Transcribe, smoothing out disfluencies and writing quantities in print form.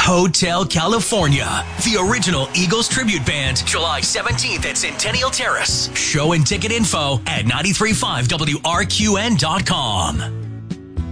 Hotel California, the original Eagles tribute band, July 17th at Centennial Terrace. Show and ticket info at 935WRQN.com.